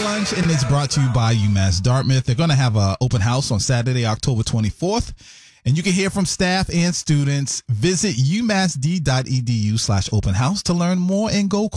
Lunch, and it's brought to you by UMass Dartmouth. They're going to have an open house on Saturday, October 24th, and you can hear from staff and students. Visit umassd.edu/open house to learn more and go